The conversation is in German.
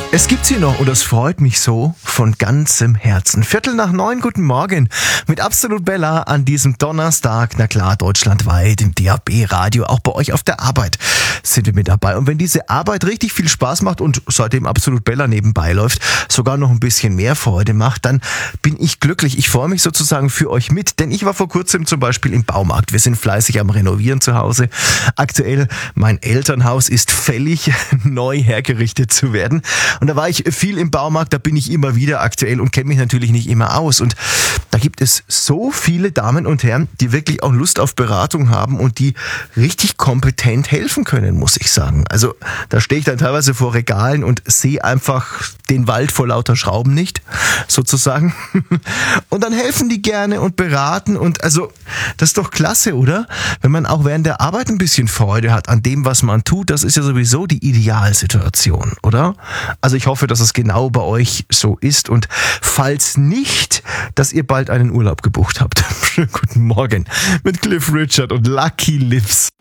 Es gibt sie noch und das freut mich so von ganzem Herzen. 8:45, guten Morgen mit Absolut Bella an diesem Donnerstag. Na klar, deutschlandweit im DAB-Radio, auch bei euch auf der Arbeit sind wir mit dabei. Und wenn diese Arbeit richtig viel Spaß macht und seitdem Absolut Bella nebenbei läuft, sogar noch ein bisschen mehr Freude macht, dann bin ich glücklich. Ich freue mich sozusagen für euch mit, denn ich war vor kurzem zum Beispiel im Baumarkt. Wir sind fleißig am Renovieren zu Hause. Aktuell, mein Elternhaus ist fällig, neu hergerichtet zu werden. Und da war ich viel im Baumarkt, da bin ich immer wieder aktuell und kenne mich natürlich nicht immer aus. Und da gibt es so viele Damen und Herren, die wirklich auch Lust auf Beratung haben und die richtig kompetent helfen können, muss ich sagen. Also da stehe ich dann teilweise vor Regalen und sehe einfach den Wald vor lauter Schrauben nicht, sozusagen. Und dann helfen die gerne und beraten und also das ist doch klasse, oder? Wenn man auch während der Arbeit ein bisschen Freude hat an dem, was man tut, das ist ja sowieso die Idealsituation, oder? Also ich hoffe, dass es genau bei euch so ist und falls nicht, dass ihr bald einen Urlaub gebucht habt. Schönen guten Morgen mit Cliff Richard und Lucky Lips.